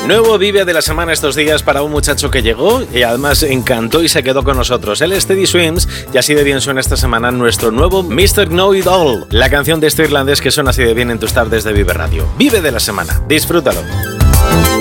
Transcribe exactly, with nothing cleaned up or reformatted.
Nuevo Vive de la semana estos días para un muchacho que llegó y además encantó y se quedó con nosotros. Él es Teddy Swims y así de bien suena esta semana nuestro nuevo mister Know It All, la canción de este irlandés que suena así de bien en tus tardes de Vive Radio. Vive de la semana, disfrútalo.